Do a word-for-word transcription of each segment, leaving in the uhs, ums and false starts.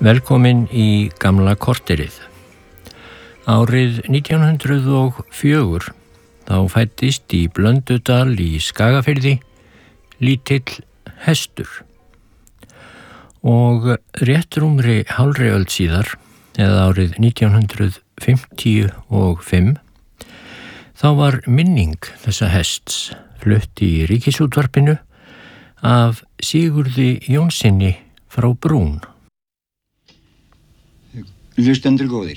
Velkomin í gamla korterið. Árið nítján hundruð og fjögur þá fæddist í Blöndudal í Skagafirði lítill hestur. Og rétt rúmri hálfri öld síðar, eða árið nítján hundruð fimmtíu og fimm, þá var minning þessa hests flutt í Ríkisútvarpinu af Sigurði Jónsinni frá Brún. Hlustendur góðir.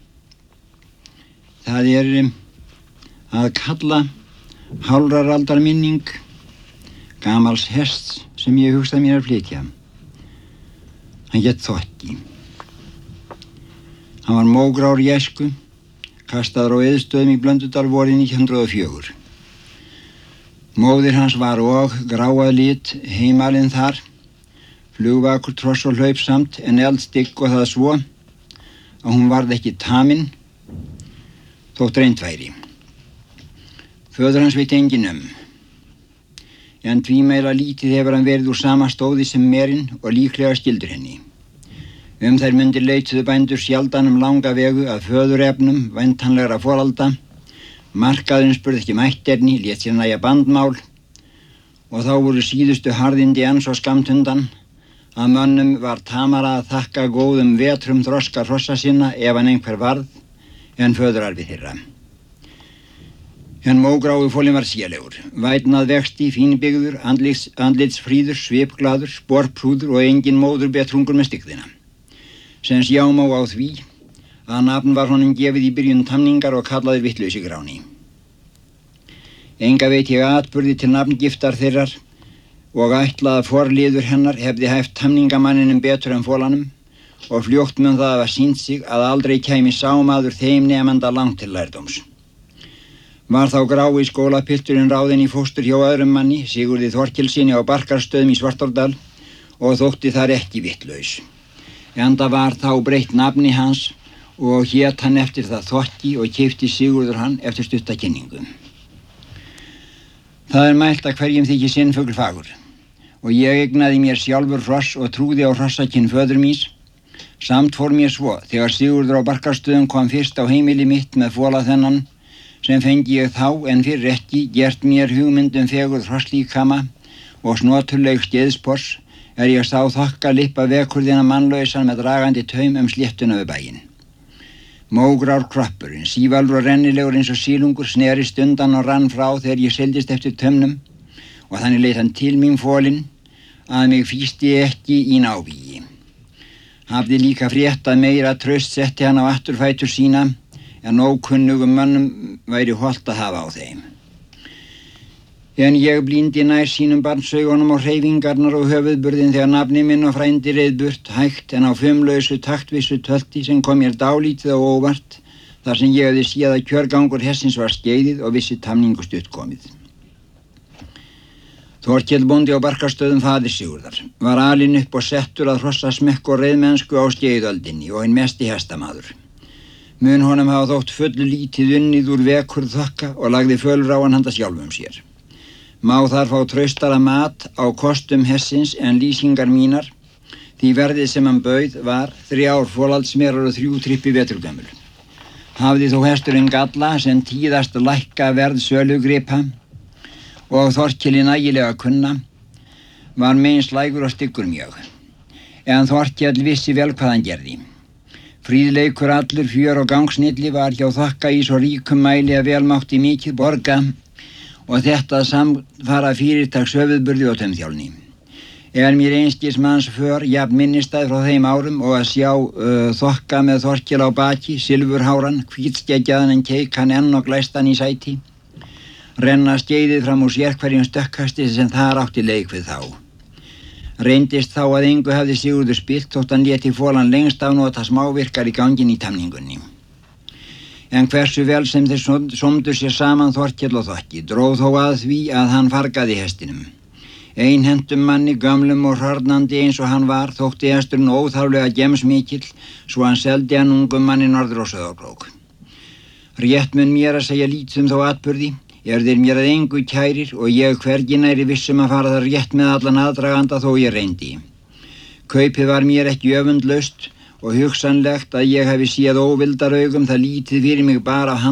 Það er að kalla hálfrar aldar minning gamals hests sem ég hugsaði mér að flytja. Hann hét Þokki. Hann var mógrár í æsku, kastaður á Eiðstöðum í Blöndudal vorið nítján hundruð og fjögur. Móðir hans var og gráað lit heimalinn þar, flugvakur tross og hlaupsamt en eldstygg og það svo að hún varð ekki tamin þótt reynt væri. Föður hans veit enginn um, en tvímæla lítið hefur hann verið úr sama stóði sem merinn og líklega skildur henni. Um þær mundir leituðu bændur sjaldan um langa vegu að föðurefnum væntanlegra foralda, markaðurinn spurði ekki mætterni, lét sér nægja bandmál og þá voru síðustu harðindi enn svo skammt undan að mönnum var tamara að þakka góðum vetrum þroska hrossa sinna ef hann einhver varð en föðurarfi þeirra. En mógrái fólinn var sérlegur, vætnað vexti, fínbyggður, andlits, andlitsfríður, svipglaður, sporprúður og engin móður betrungur með stygðina. Sem sjá má á því að nafn var honum gefið í byrjun tamningar og kallaði vittlausi gráni. Enga veit ég atburði til nafngiftar þeirrar og ætla að forliður hennar hefði hæft tamningamanninum betur en fólanum og fljótt mun það hafa sýnt sig að aldrei kæmi sá maður þeim nemanda langt til lærdóms. Var þá grái skólapilturinn ráðinn í fóstur hjá öðrum manni, Sigurði Þorkelssyni á Barkarstöðum í Svartárdal og þótti þar ekki vittlaus. Enda var þá breytt nafni hans og hét hann eftir það Þokki og keypti Sigurður hann eftir stutta kynningu. Það er mælt að hverjum þykir sinn fugl fagur og ég eignaði mér sjálfur hross og trúði á hrossakyn föður míns. Samt fór mér svo þegar Sigurður á Barkarstöðum kom fyrst á heimili mitt með fóla þennan sem fengi ég þá en fyrir ekki gert mér hugmyndum fegurð hrosslíkama og snoturleg skeiðspors er ég sá Þokka lippa vekurðina mannlausan með dragandi taum um sléttuna við bæinn. Mógrár kroppurinn, sívalur og rennilegur eins og sílungur, snerist undan og rann frá þegar ég seildist eftir taumnum og þannig leit hann til mín fólinn að mig fýsti ekki í návígi. Hafði líka frétt að meira traust setti hann á afturfætur sína en ókunnugum mönnum væri hollt að hafa á þeim. En ég blíndi nær sínum barnsaugunum og hreyfingarnar og höfuðburðin þegar nafni minn og frændi reið burt hægt en á fumlausu taktvissu tölti sem kom mér dálítið á óvart þar sem ég hefði séð að kjörgangur hestsins var skeiðið og vissi tamningu stutt komið. Þorkell bóndi á Barkarstöðum faðir Sigurðar var alinn upp og settur að hrossa smekk og reiðmennsku á skeiðöldinni og hinn mesti hestamaður. Mun honum hafa þótt fullu lítið unnið úr vekurð Þokka og lagði fölur á hann handa sjálfum sér. Má þar fá traustara mat á kostum hestsins en lýsingar mínar, því verðið sem hann bauð var þrjár fólaldsmerar og þrjú trippi veturgömmul. Hafði þó hesturinn galla sem tíðast lækka verð sölugripa og Þorkeli nægilega kunna, var megin slægur og styggur mjög. En Þorkell vissi vel hvað hann gerði. Fríðleikur allur fjör og gangsnilli var hjá Þokka í svo ríkum mæli að vel mátti mikið borga og þetta samfara fyrirtaks höfuðburði og taumþjálni. Er mér einskis manns för jafn minnistæð frá þeim árum og að sjá uh, Þokka með Þorkel á baki, silfurháran, hvítskeggjaðan en keik hann enn og glæstan í sæti, renna skeiðið fram úr sérhverjum stökkasti sem þar átti leik við þá. Reyndist þá að engu hafði Sigurður spillt þótt hann léti fólan lengst af nota smávirkar í gangin í tamningunni. En hversu vel sem þeir somdu sér saman Þorkell og Þokki, dróð þó að því að hann fargaði hestinum. Einhentum manni, gömlum og hrörnandi eins og hann var, þótti hesturinn óþarflega gemsmikill, svo hann seldi hann ungum manni norður á Sauðárkrók. Rétt mun mér að segja lítið um þá atburði, er þeir mér að engu kærir og ég hvergi næri vissum að fara þar rétt með allan aðdraganda þó ég reyndi. Kaupið var mér ekki öfundlaust, og hugsanlegt að ég hefi séð óvildaraugum það lítið fyrir mig bara af